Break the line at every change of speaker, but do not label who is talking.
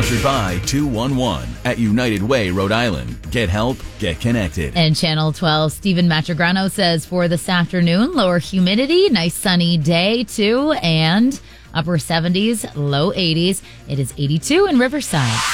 Sponsored by 211 at United Way, Rhode Island. Get help, get connected.
And Channel 12, Stephen Matragrano says for this afternoon, lower humidity, nice sunny day too, and upper 70s, low 80s. It is 82 in Riverside.